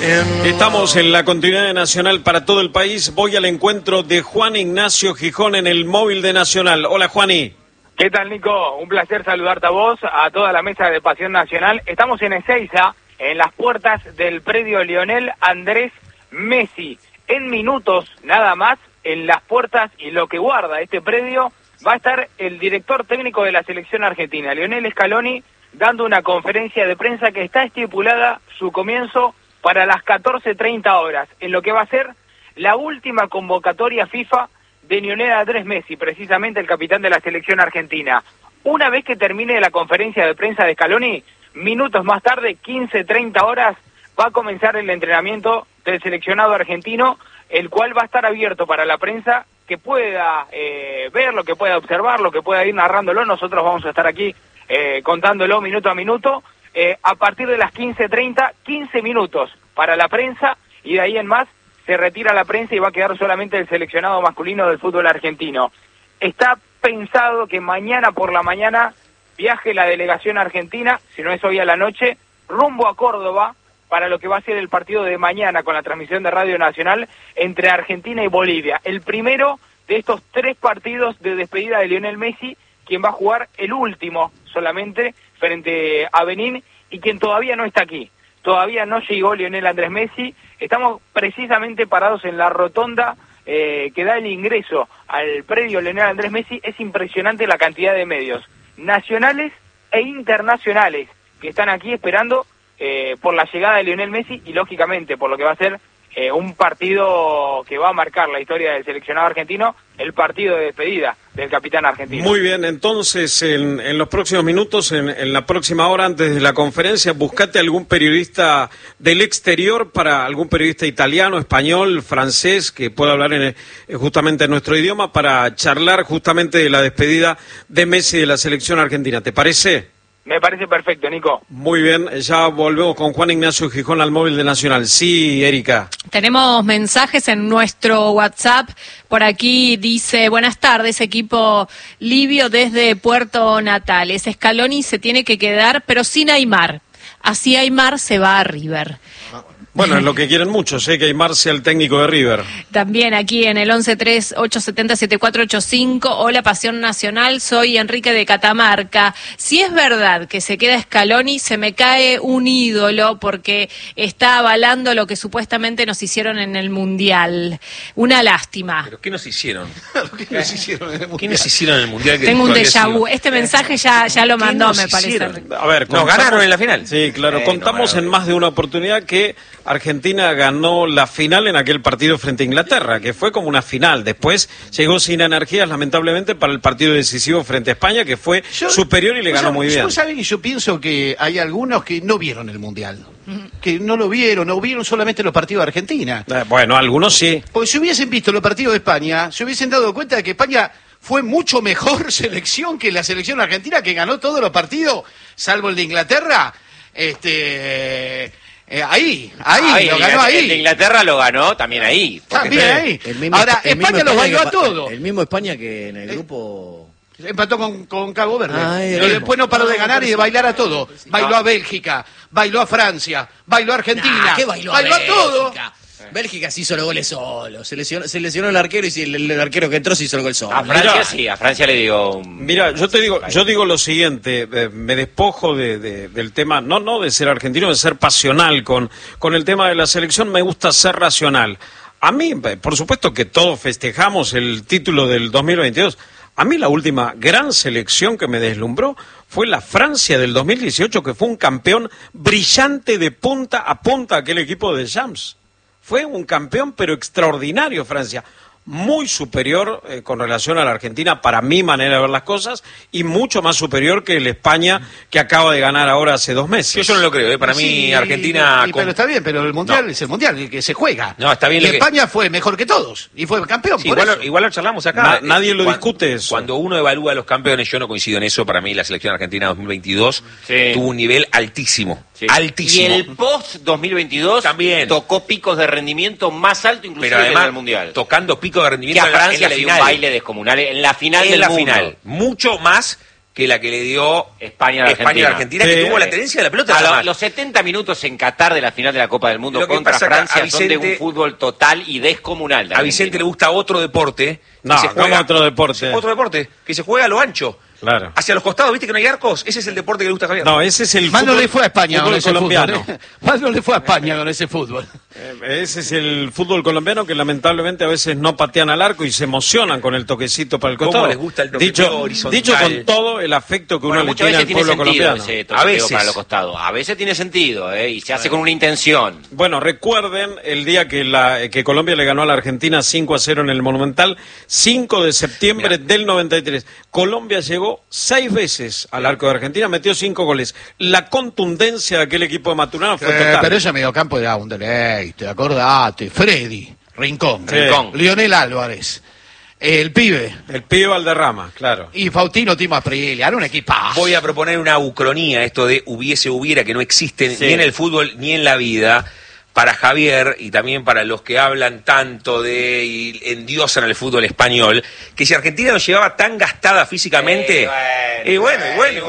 Estamos en la continuidad nacional para todo el país. Voy al encuentro de Juan Ignacio Gijón en el móvil de Nacional. Hola, Juani. ¿Qué tal, Nico? Un placer saludarte a vos, a toda la mesa de Pasión Nacional. Estamos en Ezeiza, en las puertas del predio Lionel Andrés Messi. En minutos, nada más, en las puertas y lo que guarda este predio, va a estar el director técnico de la selección argentina, Lionel Scaloni, dando una conferencia de prensa que está estipulada su comienzo para las 14:30 horas, en lo que va a ser la última convocatoria FIFA de Lionel Andrés Messi, precisamente el capitán de la selección argentina. Una vez que termine la conferencia de prensa de Scaloni, minutos más tarde, 15:30 horas, va a comenzar el entrenamiento del seleccionado argentino, el cual va a estar abierto para la prensa que pueda verlo, que pueda observarlo, que pueda ir narrándolo. Nosotros vamos a estar aquí contándolo minuto a minuto. A partir de las 15:30, 15 minutos para la prensa, y de ahí en más se retira la prensa y va a quedar solamente el seleccionado masculino del fútbol argentino. Está pensado que mañana por la mañana viaje la delegación argentina, si no es hoy a la noche, rumbo a Córdoba para lo que va a ser el partido de mañana con la transmisión de Radio Nacional entre Argentina y Bolivia. El primero de estos 3 partidos de despedida de Lionel Messi, quien va a jugar el último solamente frente a Benín y quien todavía no está aquí. Todavía no llegó Lionel Andrés Messi. Estamos precisamente parados en la rotonda que da el ingreso al predio Lionel Andrés Messi. Es impresionante la cantidad de medios nacionales e internacionales que están aquí esperando por la llegada de Lionel Messi y lógicamente por lo que va a ser un partido que va a marcar la historia del seleccionado argentino, el partido de despedida del capitán argentino. Muy bien, entonces en los próximos minutos, en la próxima hora antes de la conferencia, buscate algún periodista del exterior, para algún periodista italiano, español, francés, que pueda hablar justamente en nuestro idioma, para charlar justamente de la despedida de Messi de la selección argentina. ¿Te parece? Me parece perfecto, Nico. Muy bien, ya volvemos con Juan Ignacio Gijón al móvil de Nacional. Sí, Erika. Tenemos mensajes en nuestro WhatsApp. Por aquí dice, buenas tardes, equipo libio desde Puerto Natales. Scaloni se tiene que quedar, pero sin Aimar. Así Aimar se va a River. Bueno, es lo que quieren muchos, que Aimar sea el técnico de River. También aquí en el 1138707485, hola Pasión Nacional, soy Enrique de Catamarca. Si es verdad que se queda Scaloni, se me cae un ídolo porque está avalando lo que supuestamente nos hicieron en el Mundial. Una lástima. ¿Pero qué nos hicieron? ¿Qué nos hicieron en el Mundial? ¿Qué nos hicieron en el Mundial? Tengo un déjà vu. Este mensaje ya lo mandó, me parece. A ver, nos ganaron en la final. Sí, claro. Contamos en más de una oportunidad que Argentina ganó la final en aquel partido frente a Inglaterra, que fue como una final. Después llegó sin energías, lamentablemente, para el partido decisivo frente a España, que fue superior y le ganó muy bien. Yo pienso que hay algunos que no vieron el Mundial, que no lo vieron, no vieron solamente los partidos de Argentina. Bueno, algunos sí. Porque si hubiesen visto los partidos de España, se hubiesen dado cuenta de que España fue mucho mejor selección que la selección argentina, que ganó todos los partidos, salvo el de Inglaterra. Ahí lo ganó ahí. El de Inglaterra lo ganó también ahí. También ahí. Ahora, España los bailó a todos. El mismo España que en el grupo... Empató con Cabo Verde. Pero después no paró de ganar y de bailar a todo. Bailó a Bélgica, bailó a Francia, bailó a Argentina. ¿Qué bailó a todo? Bélgica se hizo los goles solo. Se lesionó el arquero y el arquero que entró se hizo el gol solo. A Francia sí, a Francia le dio... Mira, yo digo lo siguiente, me despojo del tema, no de ser argentino, de ser pasional con el tema de la selección, me gusta ser racional. A mí, por supuesto que todos festejamos el título del 2022. A mí la última gran selección que me deslumbró fue la Francia del 2018, que fue un campeón brillante de punta a punta, aquel equipo de Champs. Fue un campeón, pero extraordinario, Francia. Muy superior con relación a la Argentina, para mi manera de ver las cosas, y mucho más superior que el España que acaba de ganar ahora hace 2 meses. Yo no lo creo, para mí Argentina... Pero está bien, pero el Mundial es el Mundial, el que se juega. No, está bien. Y España fue mejor que todos, y fue campeón, sí, por eso. Igual lo charlamos acá. Nadie lo discute eso. Cuando uno evalúa a los campeones, yo no coincido en eso, para mí la selección argentina 2022 tuvo un nivel altísimo. Sí. Altísimo. Y el post-2022 también tocó picos de rendimiento más alto inclusive pero además, en el Mundial. Tocando picos de rendimiento que a Francia en la le dio final. un baile descomunal en la final en del la mundo. Final. Mucho más que la que le dio España a la Argentina, que tuvo la tenencia de la pelota. A los 70 minutos en Qatar de la final de la Copa del Mundo contra Francia son de un fútbol total y descomunal. A Vicente le gusta otro deporte. No, otro deporte. Otro deporte, que se juega a lo ancho. Claro. Hacia los costados, ¿viste que no hay arcos? Ese es el deporte que le gusta a Javier. No, ese es el Más fútbol, no le fue a España con ese colombiano. fútbol. Más no le fue a España con ese fútbol. Ese es el fútbol colombiano que lamentablemente a veces no patean al arco y se emocionan con el toquecito para el costado. ¿Cómo les gusta el toqueteo horizontal? Dicho con todo el afecto que uno le tiene al pueblo colombiano. A veces para los costados. A veces tiene sentido, y se hace con una intención. Bueno, recuerden el día que Colombia le ganó a la Argentina 5-0 en el Monumental, 5 de septiembre del 93. Colombia llegó 6 veces al arco de Argentina, metió 5 goles. La contundencia de aquel equipo de Maturana fue total. Pero ese mediocampo era un deleite, acordate. Freddy, Rincón, Lionel Álvarez, el pibe Valderrama, claro. Y Faustino Timo Aprilia, era un equipazo. Voy a proponer una ucronía, esto de hubiera, que no existe ni en el fútbol ni en la vida, para Javier y también para los que hablan tanto de y endiosan al fútbol español, que si Argentina no llegaba tan gastada físicamente, bueno.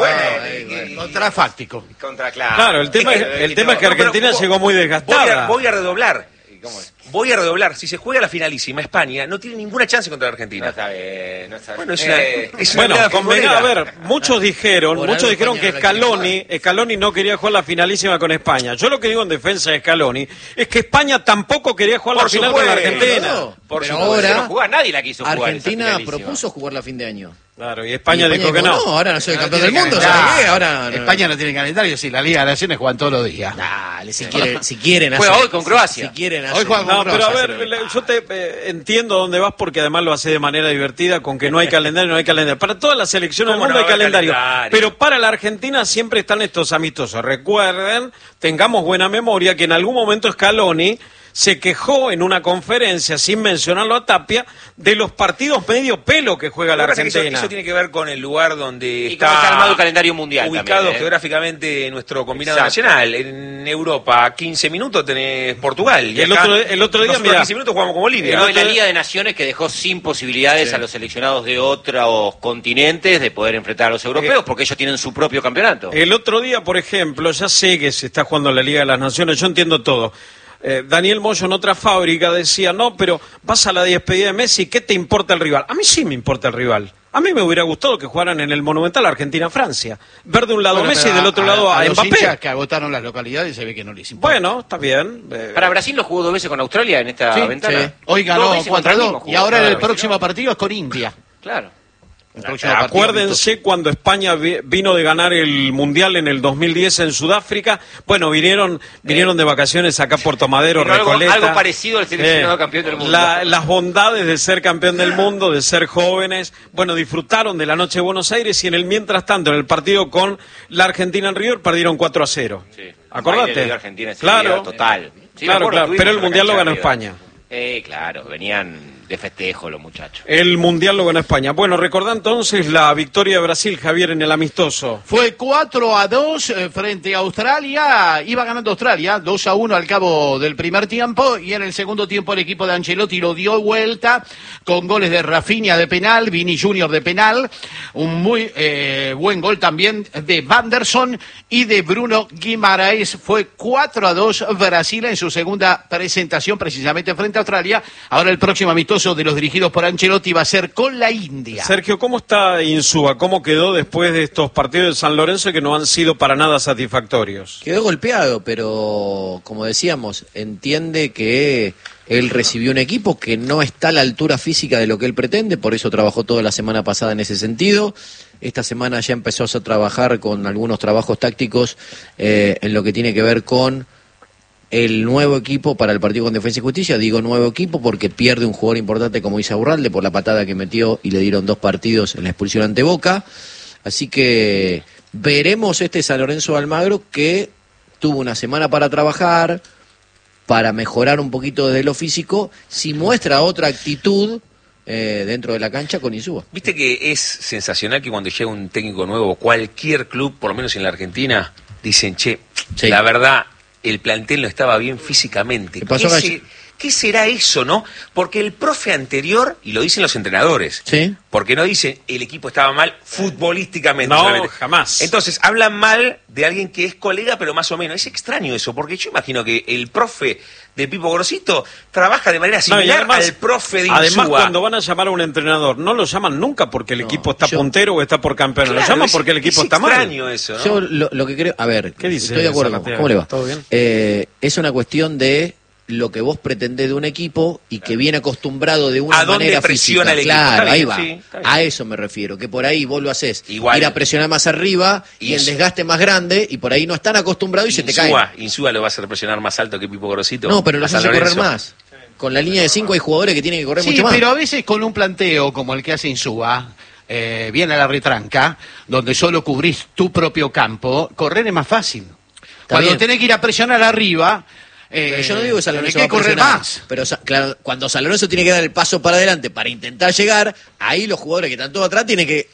Contrafáctico. Claro, el tema es que Argentina llegó muy desgastada. Voy a redoblar. Voy a redoblar. Si se juega la finalísima, España no tiene ninguna chance contra la Argentina. No está bien. Bueno, es una convenga, a ver, muchos dijeron que Scaloni no quería jugar la finalísima con España. Yo lo que digo en defensa de Scaloni es que España tampoco quería jugar la final con la Argentina. Pero ahora nadie la quiso jugar. Argentina propuso jugar la fin de año. Claro, y España dijo que no. No, ahora no soy el campeón del mundo. España no tiene calendario, si la Liga de Naciones juegan todos los días. Dale, si quieren hacer. Juega hoy con Croacia. Si quieren hacer. Hoy juegan con Croacia. Pero a ver, Croacia. yo te entiendo dónde vas porque además lo hace de manera divertida, con que no hay calendario, no hay calendario. Para todas las selecciones del mundo hay calendario. Pero para la Argentina siempre están estos amistosos. Recuerden, tengamos buena memoria, que en algún momento Scaloni se quejó en una conferencia, sin mencionarlo a Tapia, de los partidos medio pelo que juega la Argentina. Eso tiene que ver con el lugar donde está armado el calendario mundial. Ubicado también, geográficamente nuestro combinado nacional. En Europa, 15 minutos tenés Portugal. Y el otro día, mira, 15 minutos jugamos con Bolivia. La Liga de Naciones que dejó sin posibilidades a los seleccionados de otros continentes de poder enfrentar a los europeos, porque ellos tienen su propio campeonato. El otro día, por ejemplo, ya sé que se está jugando la Liga de las Naciones, yo entiendo todo. Daniel Moyo en otra fábrica decía, no, pero vas a la despedida de Messi, ¿qué te importa el rival? A mí sí me importa el rival. A mí me hubiera gustado que jugaran en el Monumental Argentina-Francia. Ver de un lado a Messi y del otro lado a Mbappé. Los hinchas que agotaron las localidades se ve que no les importa. Bueno, está bien. Para Brasil lo jugó 2 veces con Australia en esta ventana. Sí. Hoy ganó 4-2 y ahora el próximo partido es con India. Claro. Acuérdense cuando España vino de ganar el Mundial en el 2010 en Sudáfrica. Bueno, vinieron de vacaciones acá a Puerto Madero, Recoleta. Algo parecido al seleccionado campeón del mundo. Las bondades de ser campeón del mundo, de ser jóvenes. Bueno, disfrutaron de la noche de Buenos Aires y en el mientras tanto, en el partido con la Argentina en River, perdieron 4-0. Sí. Acordate. Claro, total. Sí, claro, pero el Mundial lo ganó España. Claro, venían de festejo los muchachos. El Mundial lo ganó España. Bueno, recordá entonces la victoria de Brasil, Javier, en el amistoso. Fue 4-2 frente a Australia. Iba ganando Australia 2-1 al cabo del primer tiempo y en el segundo tiempo el equipo de Ancelotti lo dio vuelta con goles de Rafinha de penal, Vini Junior de penal, un muy buen gol también de Wanderson y de Bruno Guimaraes. Fue 4-2 Brasil en su segunda presentación precisamente frente a Australia. Ahora el próximo amistoso de los dirigidos por Ancelotti va a ser con la India. Sergio, ¿cómo está Insúa? ¿Cómo quedó después de estos partidos de San Lorenzo que no han sido para nada satisfactorios? Quedó golpeado, pero como decíamos, entiende que él recibió un equipo que no está a la altura física de lo que él pretende, por eso trabajó toda la semana pasada en ese sentido. Esta semana ya empezó a trabajar con algunos trabajos tácticos en lo que tiene que ver con el nuevo equipo para el partido con Defensa y Justicia. Digo nuevo equipo porque pierde un jugador importante como Isaurralde por la patada que metió y le dieron 2 partidos en la expulsión ante Boca. Así que veremos este San Lorenzo de Almagro que tuvo una semana para trabajar, para mejorar un poquito desde lo físico, si muestra otra actitud dentro de la cancha con Insúa. Viste que es sensacional que cuando llega un técnico nuevo, cualquier club, por lo menos en la Argentina, dicen, la verdad, el plantel no estaba bien físicamente. ¿qué será eso, no? Porque el profe anterior, y lo dicen los entrenadores, ¿Sí? porque no dicen el equipo estaba mal futbolísticamente. No, solamente. jamás. Entonces, hablan mal de alguien que es colega, pero más o menos. Es extraño eso, porque yo imagino que el profe de Pipo Gorosito trabaja de manera similar al profe de Insúa. Además, cuando van a llamar a un entrenador, no lo llaman nunca porque el equipo está puntero o está por campeón. Claro, lo llaman porque el equipo está mal. Es extraño eso, ¿no? Yo lo que creo... A ver, ¿Qué dice estoy de acuerdo. Zárate? ¿Cómo le va? ¿Todo bien? Es una cuestión de lo que vos pretendés de un equipo y que viene acostumbrado de una ¿A dónde manera presiona física. el equipo? Claro, Está ahí bien, va. sí, está bien. A eso me refiero, que por ahí vos lo haces Igual. ir a presionar más arriba y el desgaste más grande y por ahí no están acostumbrados y se te caen. Insúa lo va a hacer presionar más alto que Pipo Gorosito. No, pero a los San hace correr Lorenzo. más. Con la línea de 5 hay jugadores que tienen que correr Sí, mucho más. pero a veces con un planteo como el que hace Insúa, viene a la retranca, donde solo cubrís tu propio campo, correr es más fácil. Cuando bien. tenés que ir a presionar arriba... Pero yo no digo que San Lorenzo tenés que va a correr presionar, más. pero claro, cuando San Lorenzo tiene que dar el paso para adelante para intentar llegar, ahí los jugadores que están todos atrás tienen que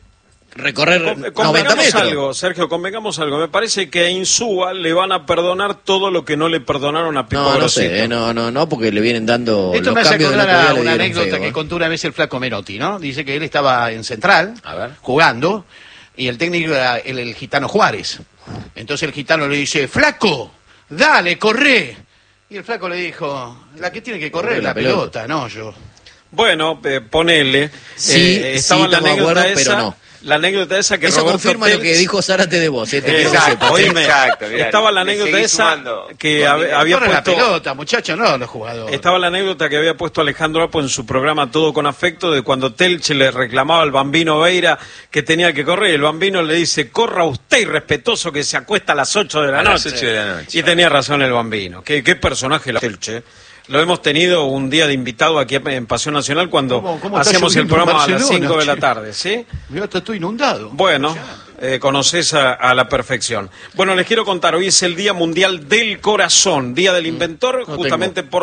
recorrer 90 Convengamos metros. algo, Sergio, convengamos algo. Me parece que a Insúa le van a perdonar todo lo que no le perdonaron a Pipo No Gorosito. sé, no, porque le vienen dando Esto los me hace cambios del acordar otro día a le una dieron anécdota feo, que contó una vez el flaco Menotti, ¿no? Dice que él estaba en Central, A ver. jugando, y el técnico era el gitano Juárez. Entonces el gitano le dice, flaco, dale, corre. Y el flaco le dijo, la que tiene que correr es la pelota, no yo. Bueno, ponele. Sí, estaba sí, la estamos de anécdota acuerdo, esa, pero no. La anécdota esa que Eso Roberto confirma lo Telch- que dijo Zárate de vos. Exacto, oíme, mirá, estaba la le anécdota seguí esa sumando. que había Corre la puesto... pelota, muchacho, no los jugadores. Estaba la anécdota que había puesto Alejandro Apo en su programa Todo con Afecto, de cuando Telche le reclamaba al Bambino Veira que tenía que correr, y el Bambino le dice, corra usted, irrespetuoso, que se acuesta a las 8 de la A las noche. 8 de la noche. Y tenía razón el Bambino. Qué personaje la Telche. Lo hemos tenido un día de invitado aquí en Pasión Nacional cuando ¿Cómo está hacíamos el lloviendo en programa a las Barcelona, 5 de la che? tarde, ¿sí? Mirá, está todo inundado. Bueno, conoces a la perfección. Bueno, les quiero contar, hoy es el Día Mundial del Corazón, Día del Inventor, justamente por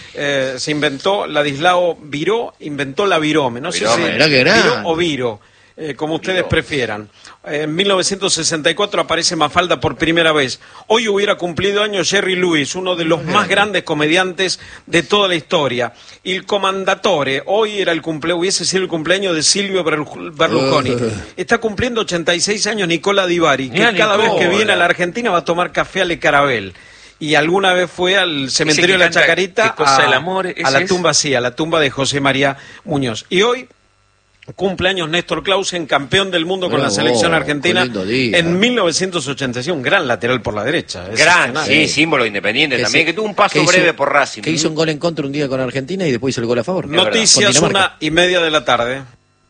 se inventó Ladislao Viró, inventó la virome, no sé Virome, si mirá qué grande. Viró o Viro, como ustedes prefieran. En 1964 aparece Mafalda por primera vez. Hoy hubiera cumplido años Jerry Lewis, uno de los más grandes comediantes de toda la historia. Il Commendatore, hoy hubiese sido el cumpleaños de Silvio Berlusconi. Está cumpliendo 86 años Nicola Di Bari, que Mirá, cada vez que Nicola. viene a la Argentina va a tomar café a Le Carabel. Y alguna vez fue al cementerio de la canta Chacarita, ¿Qué cosa del amor? a ¿Ese la es? tumba, sí, a la tumba de José María Muñoz. Y hoy cumpleaños Néstor Clausen, campeón del mundo con Mirá la selección vos, argentina qué lindo día. en 1986, un gran lateral por la derecha. Gran, excepcional. sí, símbolo independiente también, que tuvo un paso breve por Racing. Que hizo un gol en contra un día con Argentina y después hizo el gol a favor. Noticias, Con Dinamarca. 1:30 de la tarde.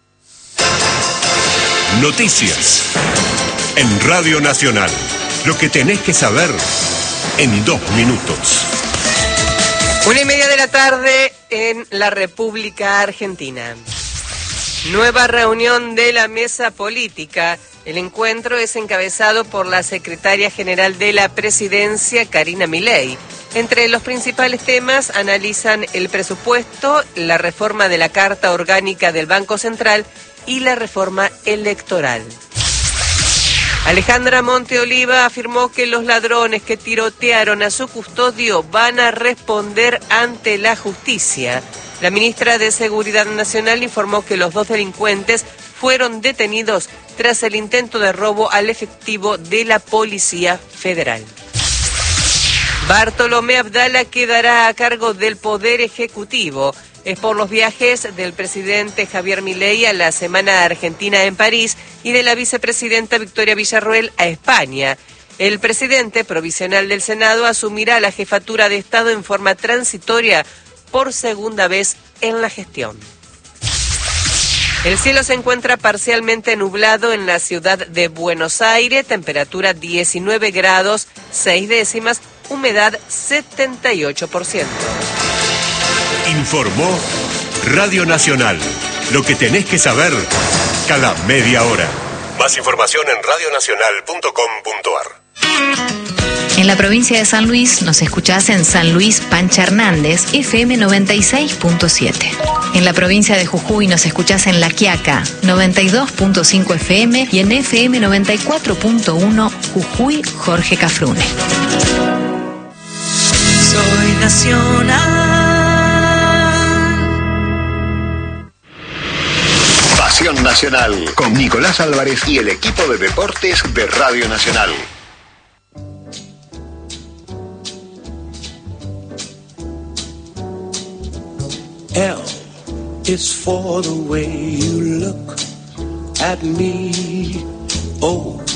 Noticias. En Radio Nacional. Lo que tenés que saber en 2 minutos. 1:30 de la tarde en la República Argentina. Nueva reunión de la mesa política. El encuentro es encabezado por la secretaria general de la presidencia, Karina Milei. Entre los principales temas analizan el presupuesto, la reforma de la Carta Orgánica del Banco Central y la reforma electoral. Alejandra Monteoliva afirmó que los ladrones que tirotearon a su custodio van a responder ante la justicia. La ministra de Seguridad Nacional informó que los 2 delincuentes fueron detenidos tras el intento de robo al efectivo de la Policía Federal. Bartolomé Abdala quedará a cargo del Poder Ejecutivo. Es por los viajes del presidente Javier Milei a la Semana Argentina en París y de la vicepresidenta Victoria Villarroel a España. El presidente provisional del Senado asumirá la jefatura de Estado en forma transitoria por segunda vez en la gestión. El cielo se encuentra parcialmente nublado en la ciudad de Buenos Aires, temperatura 19 grados 6 décimas, humedad 78%. Informó Radio Nacional. Lo que tenés que saber cada media hora. Más información en radionacional.com.ar. En la provincia de San Luis nos escuchás en San Luis Pancha Hernández, FM 96.7. En la provincia de Jujuy nos escuchás en La Quiaca, 92.5 FM y en FM 94.1 Jujuy Jorge Cafrune. Soy nacional. Selección Nacional, con Nicolás Álvarez y el equipo de deportes de Radio Nacional. L is for the way you look at me. O